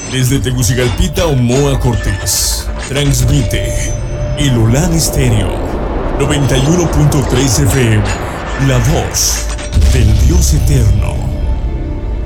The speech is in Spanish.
Desde Tegucigalpita, Omoa Cortés, transmite El Olan Estéreo 91.3 FM, la voz del Dios eterno.